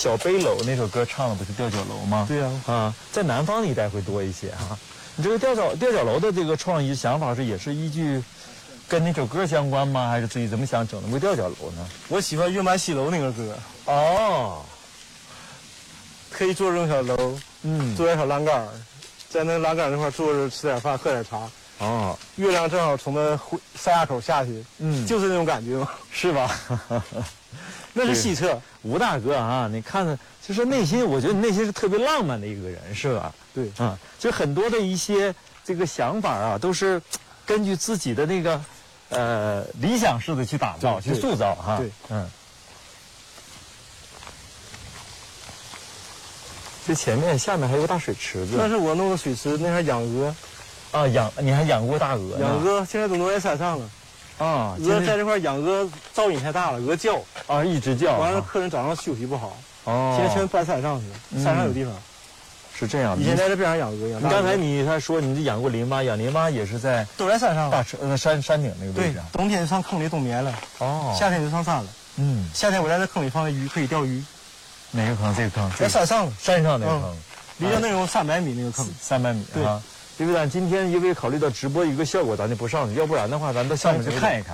小背篓那首歌唱的不是吊脚楼吗？ 对呀。 在南方一带会多一些哈。你这个吊脚楼的这个创意想法也是依据跟那首歌相关吗？还是自己怎么想整那么个吊脚楼呢？ 我喜欢《月满西楼》那个歌。 哦， 可以做这种小楼，做点小栏杆，在那栏杆那块坐着吃点饭，喝点茶。 哦， 月亮正好从那塞牙口下去，就是那种感觉嘛， 是吧？ 那是西侧。 吴大哥啊，你看着就是内心，我觉得你内心是特别浪漫的一个人，是吧？ 对， 就很多的一些这个想法啊，都是根据自己的那个理想式的去打造、去塑造哈。 对， 这前面下面还有个大水池子。 那是我弄的水池，那还养鹅。 你还养过大鹅？ 养鹅现在都挪在山上了。鹅在这块养鹅噪音太大了，鹅叫一直叫。 完了，客人早上休息不好。现在全搬山上去了，山上有地方。 是这样的。 以前在这边上养鹅， 你刚才还说你养过林蛙，养林蛙也是在都在山上， 山顶那个位置。 对，冬天就上坑里冬眠了。夏天就上山了。夏天我在这坑里放的鱼可以钓鱼。 哪个坑？这个坑？ 在山上， 山上那个坑， 离着那种300米那个坑。 300米。 对。 因为咱今天考虑到直播一个效果，咱就不上去，要不然的话，咱到下面去看一看。